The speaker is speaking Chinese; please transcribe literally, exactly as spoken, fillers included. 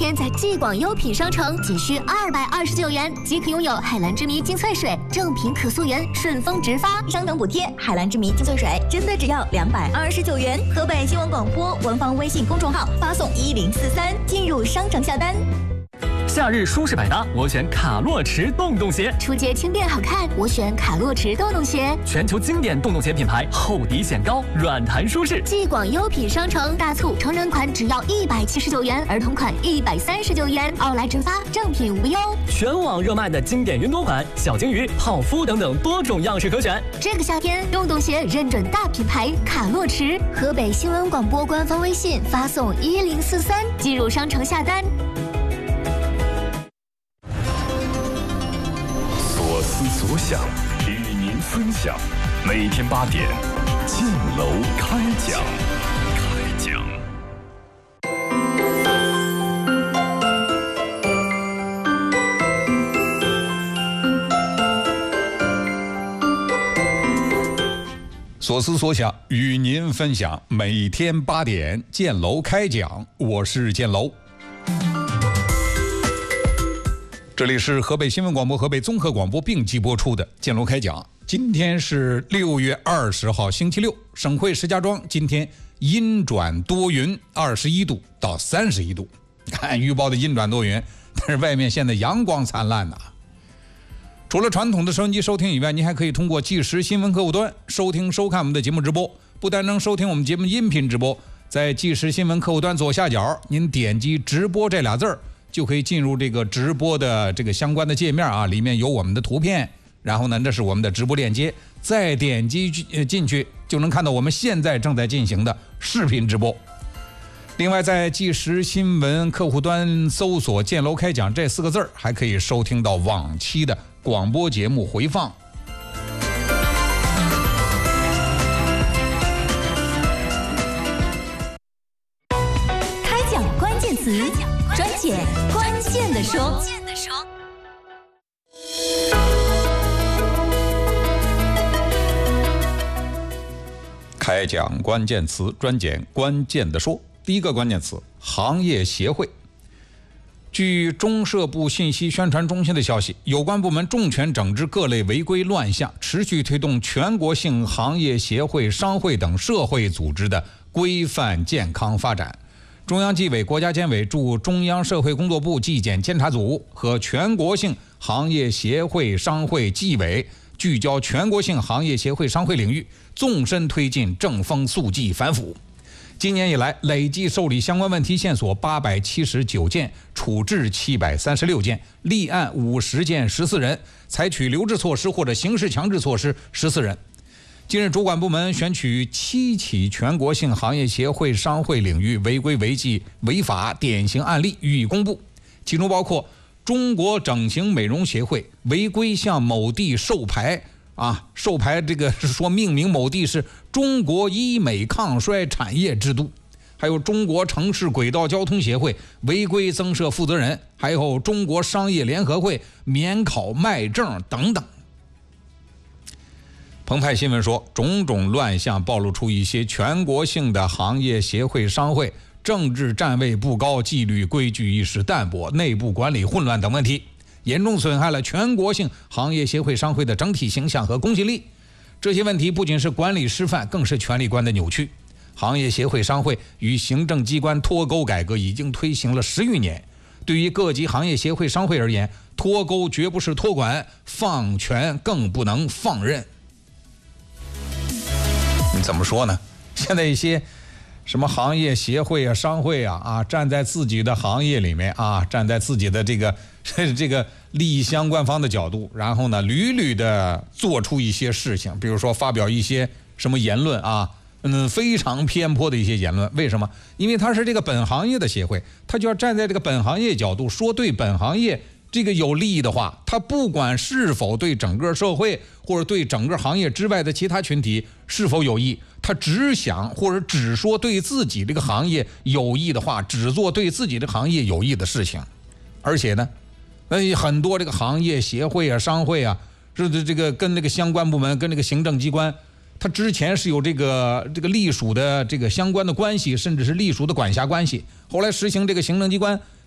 天在继广优品商城仅需二百二十九元即可拥有海蓝之谜精粹水、正品可溯源、顺丰直发， 商等补贴。海蓝之谜精粹水真的只要两百二十九元。河北新闻广播官方微信公众号发送一零四三进入商城下单。 夏日舒适百搭，我选卡洛驰洞洞鞋。 出街轻便好看，我选卡洛驰洞洞鞋。 全球经典洞洞鞋品牌，厚底显高，软弹舒适。 继广优品商城大促，成人款只要一百七十九元，儿童款一百三十九元，奥莱直发，正品无忧。 全网热卖的经典云朵款、小金鱼、泡芙等等多种样式可选。 这个夏天，洞洞鞋认准大品牌卡洛驰。河北新闻广播官方微信发送一零四三进入商城下单。 所思所想，与您分享。每天八点，建楼开讲。开讲。 所思所想，与您分享。每天八点，建楼开讲。我是建楼。这里是河北新闻广播、河北综合广播并机播出的建楼开讲。今天是六月二十号，星期六。省会石家庄今天阴转多云，二十一度到三十一度。看预报的阴转多云，但是外面现在阳光灿烂呐、啊。除了传统的收音机收听以外，您还可以通过即时新闻客户端收听收看我们的节目直播。不但能收听我们节目音频直播，在即时新闻客户端左下角，您点击直播这俩字儿，就可以进入这个直播的这个相关的界面啊，里面有我们的图片，然后呢，这是我们的直播链接，再点击进去就能看到我们现在正在进行的视频直播。另外，在即时新闻客户端搜索“建楼开讲”这四个字儿，还可以收听到往期的广播节目回放。 开讲关键词，专解关键的说。 开讲关键词，专讲关键的说。第一个关键词，行业协会。据中社部信息宣传中心的消息，有关部门重拳整治各类违规乱象，持续推动全国性行业协会、商会等社会组织的规范健康发展。中央纪委国家监委驻中央社会工作部纪检监察组和全国性行业协会、商会纪委聚焦全国性行业协会、商会领域，纵深推进正风肃纪反腐。今年以来，累计受理相关问题线索八百七十九件，处置七百三十六件，立案五十件十四人，采取留置措施或者刑事强制措施十四人。近日，主管部门选取七起全国性行业协会、商会领域违规违纪违法典型案例予以公布，其中包括中国整形美容协会违规向某地授牌。啊，授牌这个是说命名某地是中国医美抗衰产业制度，还有中国城市轨道交通协会违规增设负责人，还有中国商业联合会免考卖证等等。澎湃新闻说，种种乱象暴露出一些全国性的行业协会、商会政治站位不高、纪律规矩意识淡薄、内部管理混乱等问题，严重损害了全国性行业协会、商会的整体形象和公信力。这些问题不仅是管理失范，更是权力观的扭曲。行业协会、商会与行政机关脱钩改革已经推行了十余年，对于各级行业协会、商会而言，脱钩绝不是托管，放权更不能放任。你怎么说呢？现在一些什么行业协会啊、商会啊啊，站在自己的行业里面啊，站在自己的这个这个利益相关方的角度，然后呢，屡屡的做出一些事情，比如说发表一些什么言论啊，嗯，非常偏颇的一些言论。为什么？因为他是这个本行业的协会，他就要站在这个本行业角度说对本行业这个有利益的话，他不管是否对整个社会或者对整个行业之外的其他群体是否有益，他只想或者只说对自己这个行业有益的话，只做对自己这个行业有益的事情。而且呢，那很多这个行业协会啊、商会啊，是这个跟这个相关部门、跟这个行政机关，他之前是有这个这个隶属的这个相关的关系，甚至是隶属的管辖关系。后来实行这个行政机关